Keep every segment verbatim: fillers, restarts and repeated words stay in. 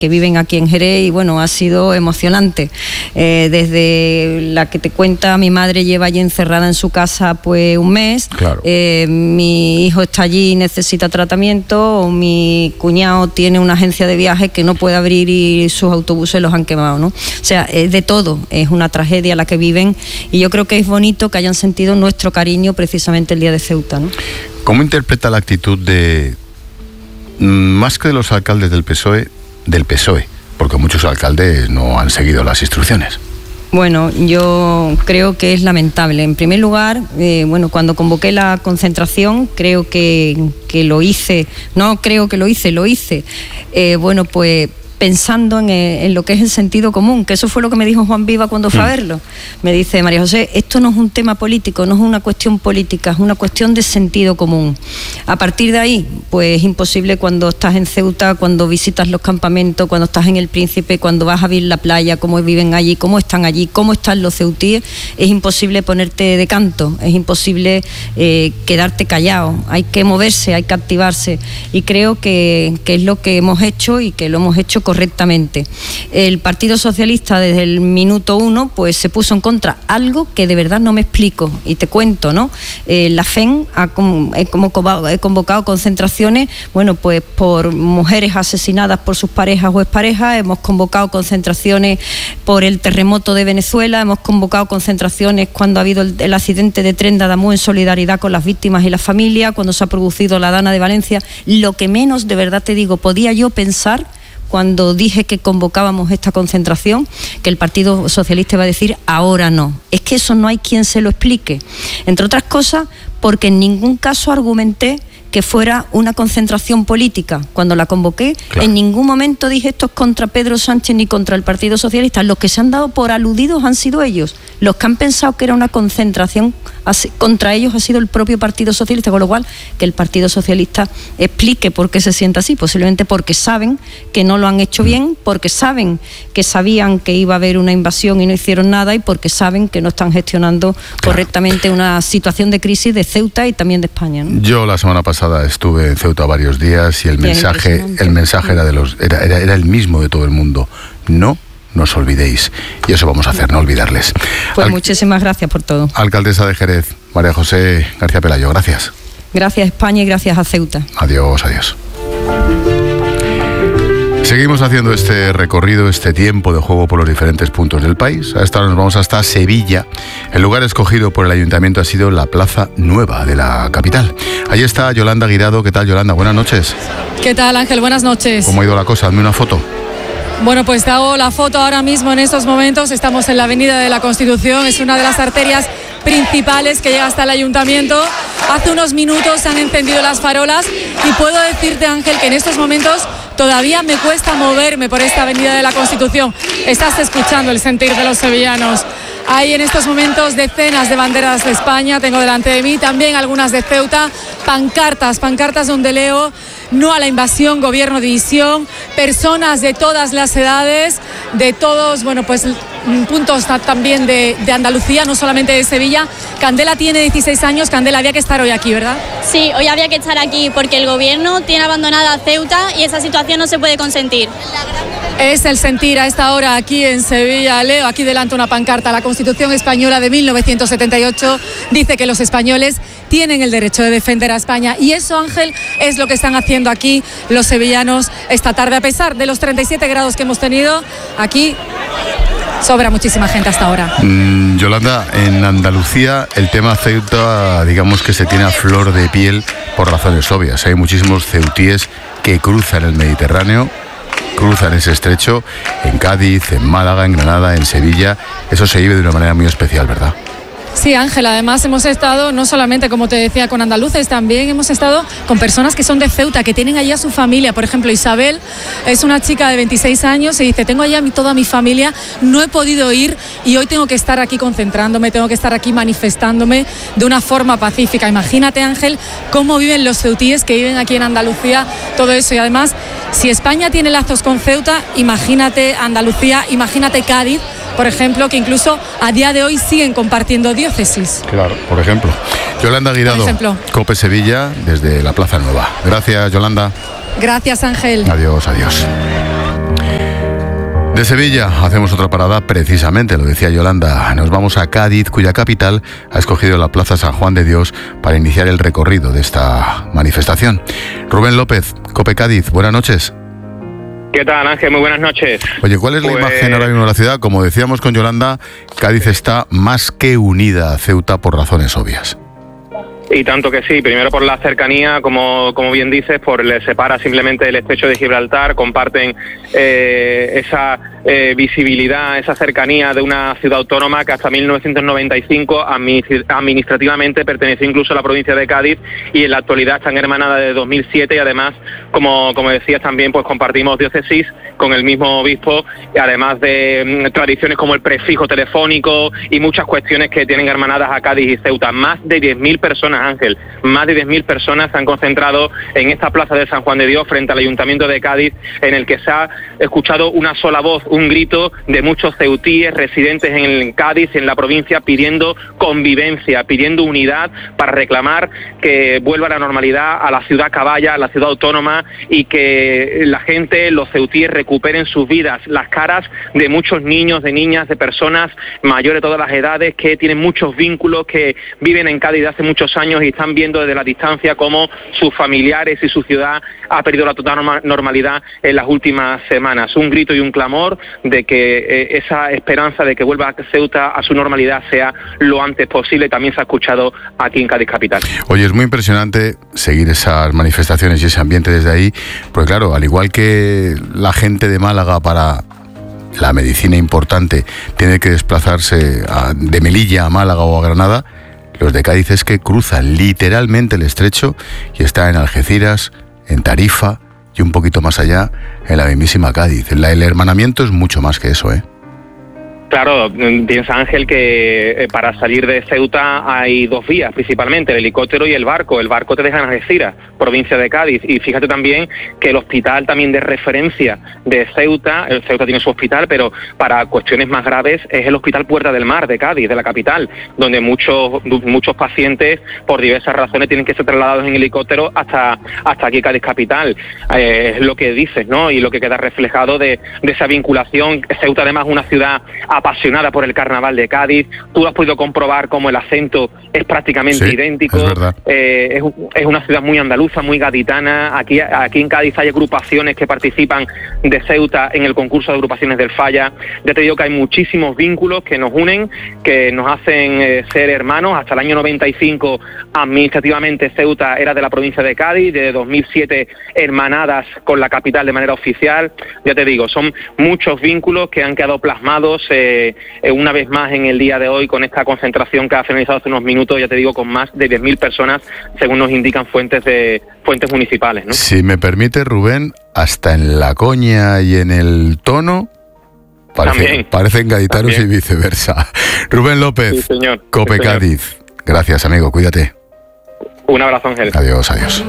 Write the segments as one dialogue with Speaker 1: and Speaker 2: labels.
Speaker 1: que viven aquí en Jerez, y bueno, ha sido emocionante. Eh, desde la que te cuenta, mi madre lleva allí encerrada en su casa pues un mes,
Speaker 2: claro.
Speaker 1: eh, mi hijo está allí y necesita tratamiento, o mi cuñado tiene una agencia de viajes que no puede abrir y sus autobuses los han quemado, ¿no? O sea, es de todo, es una tragedia la que viven, y yo creo que es bonito que hayan sentido nuestro cariño precisamente el día de Ceuta, ¿no?
Speaker 2: ¿Cómo interpreta la actitud de, más que de los alcaldes del P S O E, del P S O E, porque muchos alcaldes no han seguido las instrucciones?
Speaker 1: Bueno, yo creo que es lamentable. En primer lugar, eh, bueno, cuando convoqué la concentración, creo que, que lo hice, no creo que lo hice, lo hice, eh, bueno, pues pensando en, en lo que es el sentido común, que eso fue lo que me dijo Juan Viva cuando fue a verlo. Me dice: María José, esto no es un tema político, no es una cuestión política, es una cuestión de sentido común. A partir de ahí, pues es imposible cuando estás en Ceuta, cuando visitas los campamentos, cuando estás en El Príncipe, cuando vas a ver la playa, cómo viven allí, cómo están allí, cómo están los ceutíes, es imposible ponerte de canto, es imposible eh, quedarte callado, hay que moverse, hay que activarse, y creo que, que es lo que hemos hecho y que lo hemos hecho correctamente. El Partido Socialista desde el minuto uno pues se puso en contra, algo que de verdad no me explico, y te cuento, ¿no? Eh, la F E N ha como, he, como, he convocado concentraciones, bueno, pues por mujeres asesinadas por sus parejas o exparejas, hemos convocado concentraciones por el terremoto de Venezuela, hemos convocado concentraciones cuando ha habido el, el accidente de tren de Adamú en solidaridad con las víctimas y las familias, cuando se ha producido la Dana de Valencia. Lo que menos, de verdad te digo, podía yo pensar cuando dije que convocábamos esta concentración, que el Partido Socialista iba a decir ahora no. Es que eso no hay quien se lo explique. Entre otras cosas, porque en ningún caso argumenté que fuera una concentración política. Cuando la convoqué, claro, en ningún momento dije esto es contra Pedro Sánchez ni contra el Partido Socialista. Los que se han dado por aludidos han sido ellos. Los que han pensado que era una concentración contra ellos ha sido el propio Partido Socialista, con lo cual que el Partido Socialista explique por qué se siente así, posiblemente porque saben que no lo han hecho bien, porque saben que sabían que iba a haber una invasión y no hicieron nada, y porque saben que no están gestionando claro. correctamente una situación de crisis de Ceuta y también de España, ¿no?
Speaker 2: Yo la semana pasada estuve en Ceuta varios días y el Bien mensaje el mensaje era de los era, era, era el mismo de todo el mundo. No nos olvidéis. Y eso vamos a hacer, no olvidarles.
Speaker 1: Pues Al, muchísimas gracias por todo.
Speaker 2: Alcaldesa de Jerez, María José García Pelayo, gracias.
Speaker 1: Gracias España y gracias a Ceuta.
Speaker 2: Adiós, adiós. Seguimos haciendo este recorrido, este tiempo de juego por los diferentes puntos del país. A esta hora nos vamos hasta Sevilla. El lugar escogido por el ayuntamiento ha sido la Plaza Nueva de la capital. Ahí está Yolanda Guirado. ¿Qué tal, Yolanda? Buenas noches.
Speaker 3: ¿Qué tal, Ángel? Buenas noches.
Speaker 2: ¿Cómo ha ido la cosa? Hazme una foto.
Speaker 3: Bueno, pues te hago la foto ahora mismo en estos momentos. Estamos en la Avenida de la Constitución. Es una de las arterias principales que llega hasta el ayuntamiento. Hace unos minutos se han encendido las farolas y puedo decirte, Ángel, que en estos momentos todavía me cuesta moverme por esta Avenida de la Constitución. Estás escuchando el sentir de los sevillanos. Hay en estos momentos decenas de banderas de España, tengo delante de mí, también algunas de Ceuta, pancartas, pancartas donde leo no a la invasión, gobierno división, personas de todas las edades, de todos, bueno, pues puntos también de, de Andalucía, no solamente de Sevilla. Candela tiene dieciséis años. Candela, había que estar hoy aquí, ¿verdad?
Speaker 4: Sí, hoy había que estar aquí porque el gobierno tiene abandonada Ceuta y esa situación no se puede consentir.
Speaker 3: Es el sentir a esta hora aquí en Sevilla. Leo aquí delante una pancarta. La Constitución española de mil novecientos setenta y ocho dice que los españoles tienen el derecho de defender a España, y eso, Ángel, es lo que están haciendo aquí los sevillanos esta tarde. A pesar de los treinta y siete grados que hemos tenido aquí, sobra muchísima gente hasta ahora.
Speaker 2: Mm, Yolanda, en Andalucía el tema Ceuta, digamos que se tiene a flor de piel por razones obvias. Hay muchísimos ceutíes que cruzan el Mediterráneo, cruzan ese estrecho en Cádiz, en Málaga, en Granada, en Sevilla. Eso se vive de una manera muy especial, ¿verdad?
Speaker 3: Sí, Ángel, además hemos estado, no solamente, como te decía, con andaluces, también hemos estado con personas que son de Ceuta, que tienen allá su familia. Por ejemplo, Isabel es una chica de veintiséis años y dice, tengo allá toda mi familia, no he podido ir y hoy tengo que estar aquí concentrándome, tengo que estar aquí manifestándome de una forma pacífica. Imagínate, Ángel, cómo viven los ceutíes que viven aquí en Andalucía, todo eso. Y además, si España tiene lazos con Ceuta, imagínate Andalucía, imagínate Cádiz, por ejemplo, que incluso a día de hoy siguen compartiendo diócesis.
Speaker 2: Claro, por ejemplo. Yolanda Guirado, COPE Sevilla, desde la Plaza Nueva. Gracias, Yolanda.
Speaker 3: Gracias, Ángel.
Speaker 2: Adiós, adiós. De Sevilla hacemos otra parada, precisamente, lo decía Yolanda. Nos vamos a Cádiz, cuya capital ha escogido la Plaza San Juan de Dios para iniciar el recorrido de esta manifestación. Rubén López, COPE Cádiz, buenas noches.
Speaker 5: ¿Qué tal, Ángel? Muy buenas noches.
Speaker 2: Oye, ¿cuál es la
Speaker 5: pues...
Speaker 2: imagen ahora mismo de la ciudad? Como decíamos con Yolanda, Cádiz está más que unida a Ceuta por razones obvias.
Speaker 5: Y tanto que sí, primero por la cercanía, como, como bien dices, por le separa simplemente el estrecho de Gibraltar, comparten eh, esa eh, visibilidad, esa cercanía de una ciudad autónoma que hasta mil novecientos noventa y cinco administrativamente perteneció incluso a la provincia de Cádiz y en la actualidad están hermanadas de dos mil siete y además, como, como decías también, pues compartimos diócesis con el mismo obispo, además de mm, tradiciones como el prefijo telefónico y muchas cuestiones que tienen hermanadas a Cádiz y Ceuta. Más de diez mil personas, Ángel, más de diez mil personas se han concentrado en esta plaza de San Juan de Dios frente al Ayuntamiento de Cádiz, en el que se ha escuchado una sola voz, un grito de muchos ceutíes residentes en Cádiz, en la provincia, pidiendo convivencia, pidiendo unidad para reclamar que vuelva la normalidad a la ciudad caballa, a la ciudad autónoma y que la gente, los ceutíes, recuperen sus vidas, las caras de muchos niños, de niñas, de personas mayores de todas las edades que tienen muchos vínculos, que viven en Cádiz hace muchos años y están viendo desde la distancia cómo sus familiares y su ciudad ha perdido la total normalidad en las últimas semanas. Un grito y un clamor de que eh, esa esperanza de que vuelva Ceuta a su normalidad sea lo antes posible, también se ha escuchado aquí en Cádiz capital.
Speaker 2: Oye, es muy impresionante seguir esas manifestaciones y ese ambiente desde ahí, porque claro, al igual que la gente de Málaga para la medicina importante tiene que desplazarse a, de Melilla a Málaga o a Granada, los de Cádiz es que cruzan literalmente el estrecho y está en Algeciras, en Tarifa y un poquito más allá en la mismísima Cádiz. El, el hermanamiento es mucho más que eso, ¿eh?
Speaker 5: Claro, piensa Ángel que eh, para salir de Ceuta hay dos vías principalmente, el helicóptero y el barco. El barco te deja en Algeciras, provincia de Cádiz, y fíjate también que el hospital también de referencia de Ceuta, el Ceuta tiene su hospital, pero para cuestiones más graves es el Hospital Puerta del Mar de Cádiz, de la capital, donde muchos muchos pacientes por diversas razones tienen que ser trasladados en helicóptero hasta hasta aquí Cádiz capital. Eh, es lo que dices, ¿no? Y lo que queda reflejado de, de esa vinculación. Ceuta además es una ciudad apasionada por el carnaval de Cádiz. Tú has podido comprobar cómo el acento es prácticamente
Speaker 2: sí,
Speaker 5: idéntico.
Speaker 2: Es verdad.
Speaker 5: Eh, es, es una ciudad muy andaluza, muy gaditana. Aquí, aquí en Cádiz hay agrupaciones que participan de Ceuta en el concurso de agrupaciones del Falla. Ya te digo que hay muchísimos vínculos que nos unen, que nos hacen eh, ser hermanos. Hasta el año noventa y cinco administrativamente Ceuta era de la provincia de Cádiz, de dos mil siete hermanadas con la capital de manera oficial. Ya te digo, son muchos vínculos que han quedado plasmados eh, Eh, una vez más en el día de hoy con esta concentración que ha finalizado hace unos minutos, ya te digo, con más de diez mil personas, según nos indican fuentes de fuentes municipales, ¿no?
Speaker 2: Si me permite, Rubén, hasta en la coña y en el tono parece,
Speaker 5: también,
Speaker 2: parecen gaditanos también. Y viceversa. Rubén López,
Speaker 5: sí, señor.
Speaker 2: COPE
Speaker 5: sí, señor.
Speaker 2: Cádiz. Gracias, amigo, cuídate.
Speaker 5: Un abrazo, Ángel.
Speaker 2: Adiós, adiós.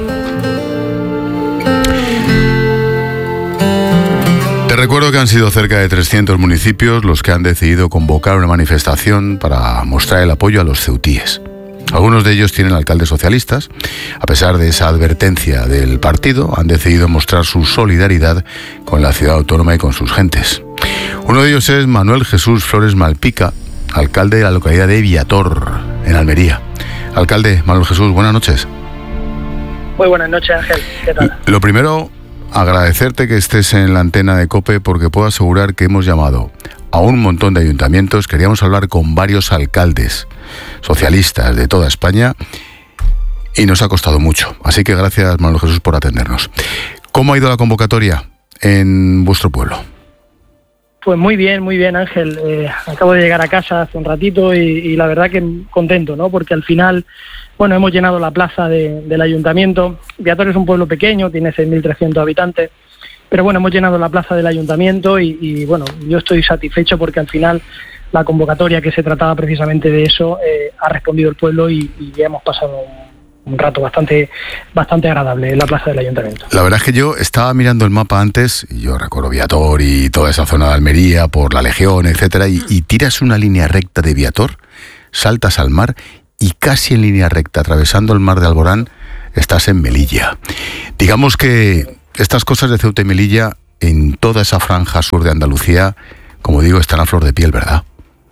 Speaker 2: Te recuerdo que han sido cerca de trescientos municipios los que han decidido convocar una manifestación para mostrar el apoyo a los ceutíes. Algunos de ellos tienen alcaldes socialistas. A pesar de esa advertencia del partido, han decidido mostrar su solidaridad con la ciudad autónoma y con sus gentes. Uno de ellos es Manuel Jesús Flores Malpica, alcalde de la localidad de Viator, en Almería. Alcalde Manuel Jesús, buenas noches.
Speaker 6: Muy buenas noches, Ángel. ¿Qué tal?
Speaker 2: Lo primero, agradecerte que estés en la antena de COPE, porque puedo asegurar que hemos llamado a un montón de ayuntamientos, queríamos hablar con varios alcaldes socialistas de toda España y nos ha costado mucho. Así que gracias, Manuel Jesús, por atendernos. ¿Cómo ha ido la convocatoria en vuestro pueblo?
Speaker 6: Pues muy bien, muy bien, Ángel. Eh, acabo de llegar a casa hace un ratito y, y la verdad que contento, ¿no? Porque al final, bueno, hemos llenado la plaza de, del ayuntamiento. Viator es un pueblo pequeño, tiene seis mil trescientos habitantes, pero bueno, hemos llenado la plaza del ayuntamiento y, y bueno, yo estoy satisfecho porque al final la convocatoria, que se trataba precisamente de eso, eh, ha respondido el pueblo y, y ya hemos pasado un rato bastante bastante agradable en la plaza del ayuntamiento.
Speaker 2: La verdad es que yo estaba mirando el mapa antes, y yo recorro Viator y toda esa zona de Almería por la Legión, etcétera, y, y tiras una línea recta de Viator, saltas al mar y casi en línea recta, atravesando el mar de Alborán, estás en Melilla. Digamos que estas cosas de Ceuta y Melilla en toda esa franja sur de Andalucía, como digo, están a flor de piel, ¿verdad?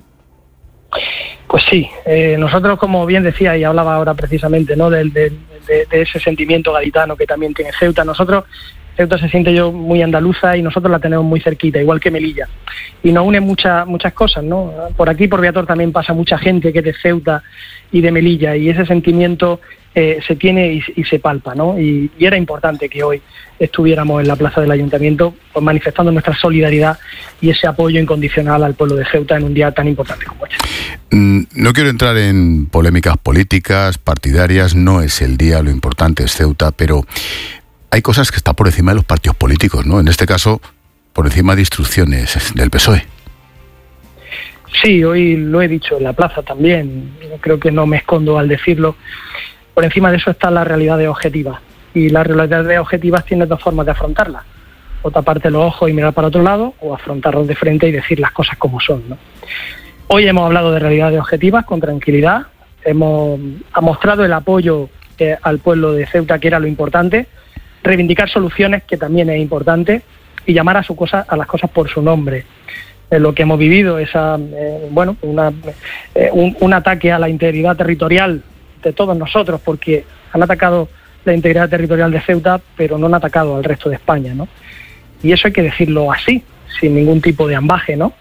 Speaker 6: Pues sí, eh, nosotros, como bien decía y hablaba ahora precisamente, ¿no?, del, del, de, de ese sentimiento gaditano que también tiene Ceuta. Nosotros, Ceuta se siente yo muy andaluza y nosotros la tenemos muy cerquita, igual que Melilla. Y nos une muchas muchas cosas, ¿no? Por aquí, por Beator, también pasa mucha gente que es de Ceuta y de Melilla, y ese sentimiento eh, se tiene y, y se palpa, ¿no? Y, y era importante que hoy estuviéramos en la plaza del Ayuntamiento, pues, manifestando nuestra solidaridad y ese apoyo incondicional al pueblo de Ceuta en un día tan importante como este.
Speaker 2: No quiero entrar en polémicas políticas, partidarias, no es el día, lo importante es Ceuta, pero hay cosas que están por encima de los partidos políticos, ¿no? En este caso, por encima de instrucciones del P S O E.
Speaker 6: Sí, hoy lo he dicho en la plaza también, creo que no me escondo al decirlo. Por encima de eso están las realidades objetivas, y las realidades objetivas tienen dos formas de afrontarlas: o taparte los ojos y mirar para otro lado, o afrontarlos de frente y decir las cosas como son, ¿no? Hoy hemos hablado de realidades objetivas con tranquilidad, hemos ha mostrado el apoyo eh, al pueblo de Ceuta, que era lo importante, reivindicar soluciones, que también es importante, y llamar a su cosa, a las cosas por su nombre. Eh, lo que hemos vivido es eh, bueno, una, eh, un, un ataque a la integridad territorial de todos nosotros, porque han atacado la integridad territorial de Ceuta, pero no han atacado al resto de España, ¿no? Y eso hay que decirlo así, sin ningún tipo de ambaje, ¿no?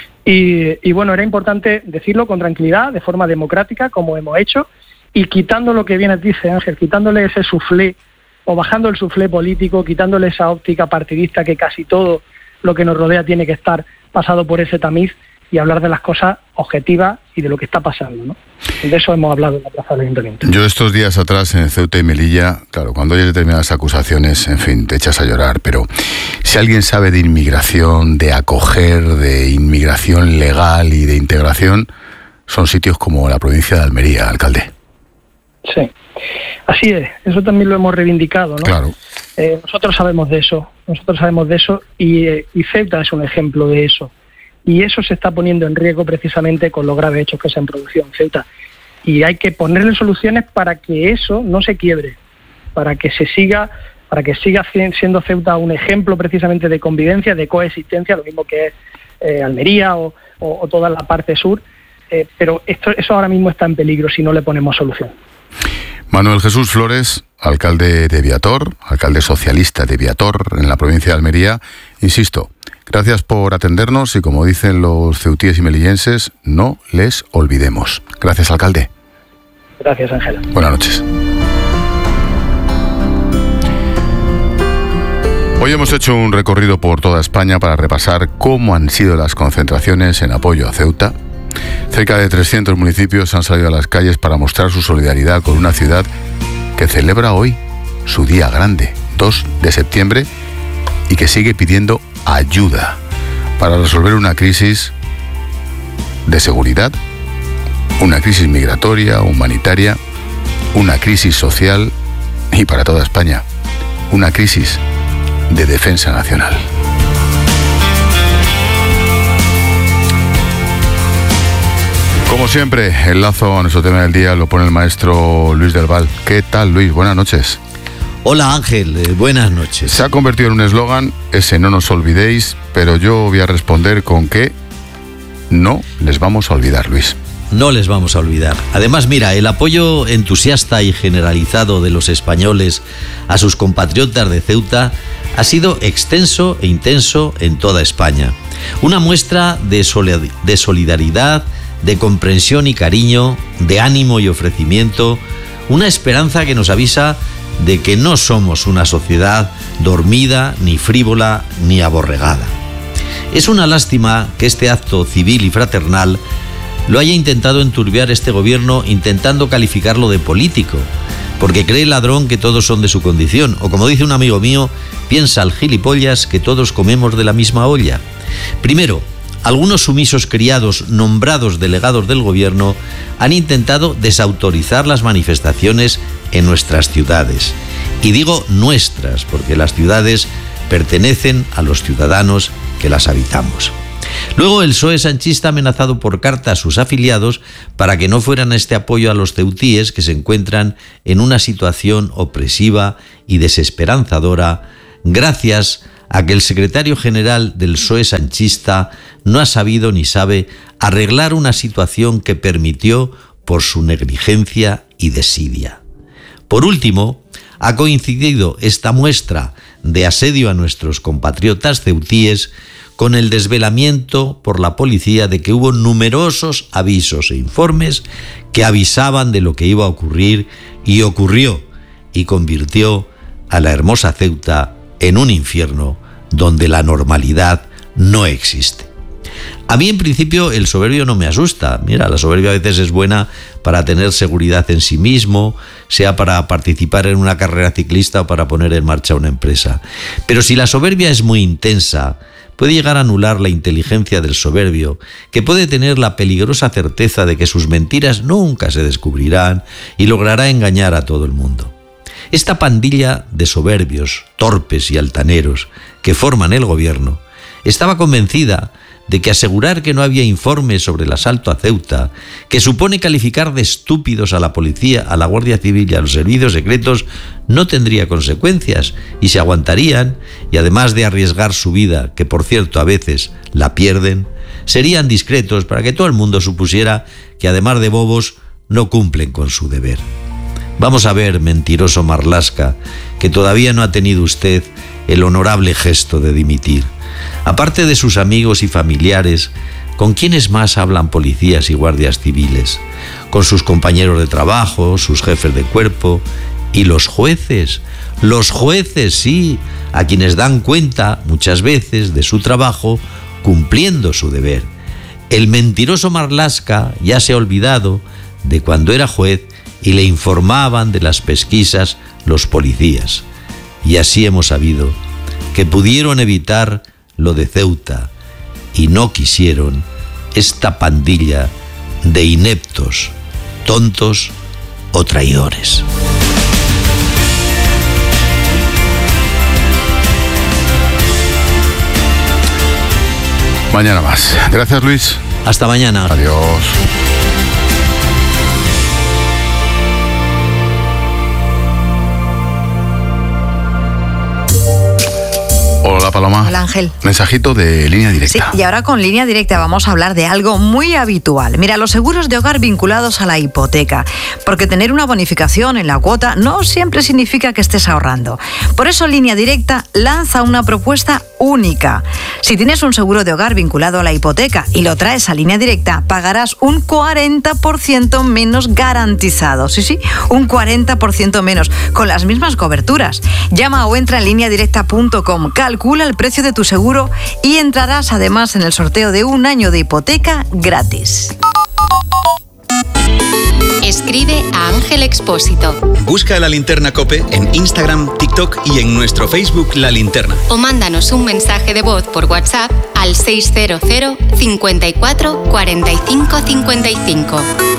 Speaker 6: Y, y bueno, era importante decirlo con tranquilidad, de forma democrática, como hemos hecho, y quitando lo que bien dice Ángel, quitándole ese suflé, o bajando el suflé político, quitándole esa óptica partidista, que casi todo lo que nos rodea tiene que estar pasado por ese tamiz, y hablar de las cosas objetivas y de lo que está pasando, ¿no? De eso hemos hablado en la plaza del Ayuntamiento.
Speaker 2: Yo estos días atrás en Ceuta y Melilla, claro, cuando hay determinadas acusaciones, en fin, te echas a llorar, pero si alguien sabe de inmigración, de acoger, de inmigración legal y de integración, son sitios como la provincia de Almería, alcalde.
Speaker 6: Sí, así es, eso también lo hemos reivindicado, ¿no?
Speaker 2: Claro.
Speaker 6: Eh, nosotros sabemos de eso, nosotros sabemos de eso, y, eh, y Ceuta es un ejemplo de eso. Y eso se está poniendo en riesgo precisamente con los graves hechos que se han producido en Ceuta. Y hay que ponerle soluciones para que eso no se quiebre, para que se siga, para que siga siendo Ceuta un ejemplo precisamente de convivencia, de coexistencia, lo mismo que es eh, Almería o, o, o toda la parte sur. Eh, pero esto, eso ahora mismo está en peligro si no le ponemos solución.
Speaker 2: Manuel Jesús Flores, alcalde de Beator, alcalde socialista de Beator en la provincia de Almería. Insisto, gracias por atendernos y, como dicen los ceutíes y melillenses, no les olvidemos. Gracias, alcalde.
Speaker 6: Gracias, Ángela.
Speaker 2: Buenas noches. Hoy hemos hecho un recorrido por toda España para repasar cómo han sido las concentraciones en apoyo a Ceuta. Cerca de trescientos municipios han salido a las calles para mostrar su solidaridad con una ciudad que celebra hoy su día grande, dos de septiembre, y que sigue pidiendo ayuda para resolver una crisis de seguridad, una crisis migratoria, humanitaria, una crisis social y, para toda España, una crisis de defensa nacional. Como siempre, el lazo a nuestro tema del día lo pone el maestro Luis del Val. ¿Qué tal, Luis? Buenas noches.
Speaker 7: Hola, Ángel. Eh, buenas noches.
Speaker 2: Se ha convertido en un eslogan, ese no nos olvidéis, pero yo voy a responder con que no les vamos a olvidar, Luis.
Speaker 7: No les vamos a olvidar. Además, mira, el apoyo entusiasta y generalizado de los españoles a sus compatriotas de Ceuta ha sido extenso e intenso en toda España. Una muestra de solidaridad, de comprensión y cariño, de ánimo y ofrecimiento, una esperanza que nos avisa de que no somos una sociedad dormida, ni frívola, ni aborregada. Es una lástima que este acto civil y fraternal lo haya intentado enturbiar este gobierno, intentando calificarlo de político, porque cree el ladrón que todos son de su condición, o como dice un amigo mío, piensa el gilipollas que todos comemos de la misma olla. Primero, algunos sumisos criados nombrados delegados del gobierno han intentado desautorizar las manifestaciones en nuestras ciudades. Y digo nuestras, porque las ciudades pertenecen a los ciudadanos que las habitamos. Luego, el P S O E sanchista ha amenazado por carta a sus afiliados para que no fueran a este apoyo a los ceutíes, que se encuentran en una situación opresiva y desesperanzadora gracias a que el secretario general del P S O E sanchista no ha sabido ni sabe arreglar una situación que permitió por su negligencia y desidia. Por último, ha coincidido esta muestra de asedio a nuestros compatriotas ceutíes con el desvelamiento por la policía de que hubo numerosos avisos e informes que avisaban de lo que iba a ocurrir, y ocurrió, y convirtió a la hermosa Ceuta en un infierno donde la normalidad no existe. A mí, en principio, el soberbio no me asusta. Mira, la soberbia a veces es buena para tener seguridad en sí mismo, sea para participar en una carrera ciclista o para poner en marcha una empresa. Pero si la soberbia es muy intensa, puede llegar a anular la inteligencia del soberbio, que puede tener la peligrosa certeza de que sus mentiras nunca se descubrirán y logrará engañar a todo el mundo. Esta pandilla de soberbios, torpes y altaneros que forman el gobierno estaba convencida de que asegurar que no había informes sobre el asalto a Ceuta, que supone calificar de estúpidos a la policía, a la Guardia Civil y a los servicios secretos, no tendría consecuencias y se aguantarían, y además de arriesgar su vida, que por cierto a veces la pierden, serían discretos para que todo el mundo supusiera que además de bobos no cumplen con su deber. Vamos a ver, mentiroso Marlaska, que todavía no ha tenido usted el honorable gesto de dimitir. Aparte de sus amigos y familiares, ¿con quiénes más hablan policías y guardias civiles? Con sus compañeros de trabajo, sus jefes de cuerpo y los jueces. Los jueces, sí, a quienes dan cuenta muchas veces de su trabajo cumpliendo su deber. El mentiroso Marlaska ya se ha olvidado de cuando era juez y le informaban de las pesquisas los policías. Y así hemos sabido que pudieron evitar lo de Ceuta y no quisieron esta pandilla de ineptos, tontos o traidores.
Speaker 2: Mañana más. Gracias, Luis.
Speaker 7: Hasta mañana.
Speaker 2: Adiós. Hola, Paloma.
Speaker 8: Hola, Ángel.
Speaker 2: Mensajito de Línea Directa.
Speaker 8: Sí, y ahora con Línea Directa vamos a hablar de algo muy habitual. Mira, los seguros de hogar vinculados a la hipoteca. Porque tener una bonificación en la cuota no siempre significa que estés ahorrando. Por eso Línea Directa lanza una propuesta única. Si tienes un seguro de hogar vinculado a la hipoteca y lo traes a Línea Directa, pagarás un cuarenta por ciento menos garantizado. Sí, sí, un cuarenta por ciento menos, con las mismas coberturas. Llama o entra en línea directa punto com. Calcula el precio de tu seguro y entrarás además en el sorteo de un año de hipoteca gratis.
Speaker 9: Escribe a Ángel Expósito.
Speaker 10: Busca La Linterna COPE en Instagram, TikTok y en nuestro Facebook La Linterna.
Speaker 9: O mándanos un mensaje de voz por WhatsApp al seis cero cero, cincuenta y cuatro, cuarenta y cinco, cincuenta y cinco.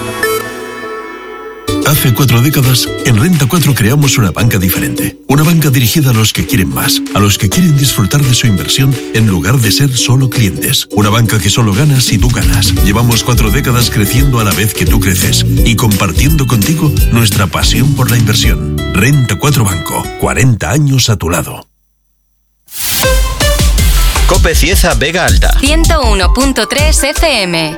Speaker 11: Hace cuatro décadas, en Renta cuatro creamos una banca diferente. Una banca dirigida a los que quieren más, a los que quieren disfrutar de su inversión en lugar de ser solo clientes. Una banca que solo gana si tú ganas. Llevamos cuatro décadas creciendo a la vez que tú creces y compartiendo contigo nuestra pasión por la inversión. Renta cuatro Banco, cuarenta años a tu lado.
Speaker 10: COPE Cieza Vega Alta.
Speaker 9: ciento uno punto tres F M.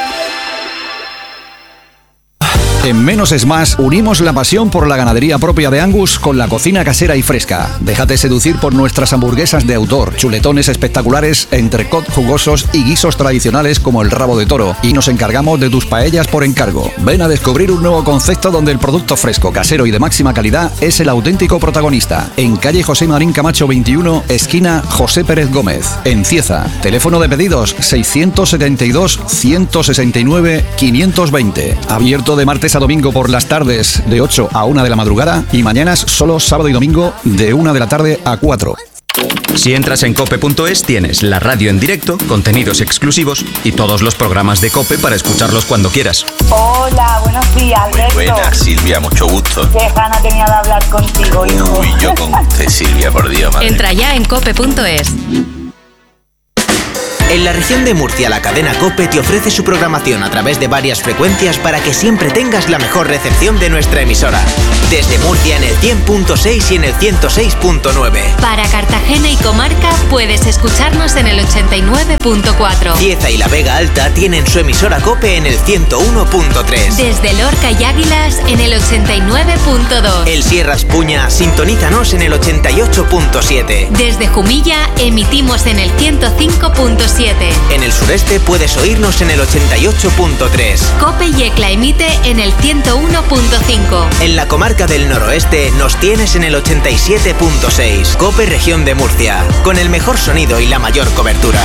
Speaker 12: En Menos es Más unimos la pasión por la ganadería propia de Angus con la cocina casera y fresca. Déjate seducir por nuestras hamburguesas de autor, chuletones espectaculares, entrecot jugosos y guisos tradicionales como el rabo de toro. Y nos encargamos de tus paellas por encargo. Ven a descubrir un nuevo concepto donde el producto fresco, casero y de máxima calidad es el auténtico protagonista. En calle José Marín Camacho veintiuno, esquina José Pérez Gómez. En Cieza. Teléfono de pedidos seiscientos setenta y dos, ciento sesenta y nueve, quinientos veinte. Abierto de martes a domingo por las tardes de ocho a una de la madrugada y mañanas solo sábado y domingo de una de la tarde a cuatro.
Speaker 10: Si entras en cope punto es tienes la radio en directo, contenidos exclusivos y todos los programas de COPE para escucharlos cuando quieras.
Speaker 13: Hola, buenos días, Alberto.
Speaker 14: Muy buenas, Silvia, mucho gusto.
Speaker 13: Qué gana tenía de hablar contigo, hijo.
Speaker 14: Uy, yo con usted, Silvia, por Dios, madre.
Speaker 9: Entra ya en cope punto es.
Speaker 15: En la región de Murcia, la cadena COPE te ofrece su programación a través de varias frecuencias para que siempre tengas la mejor recepción de nuestra emisora. Desde Murcia en el cien punto seis y en el ciento seis punto nueve.
Speaker 9: Para Cartagena y comarca puedes escucharnos en el ochenta y nueve punto cuatro.
Speaker 15: Cieza y la Vega Alta tienen su emisora COPE en el ciento uno punto tres.
Speaker 9: Desde Lorca y Águilas en el ochenta y nueve punto dos.
Speaker 15: El Sierras Puña, sintonízanos en el ochenta y ocho punto siete.
Speaker 9: Desde Jumilla emitimos en el ciento cinco punto siete.
Speaker 15: En el sureste puedes oírnos en el ochenta y ocho punto tres.
Speaker 9: COPE y ECLA emite en el ciento uno punto cinco.
Speaker 15: En la comarca del noroeste nos tienes en el ochenta y siete punto seis. COPE Región de Murcia, con el mejor sonido y la mayor cobertura.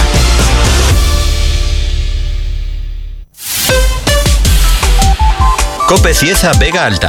Speaker 10: COPE Cieza Vega Alta,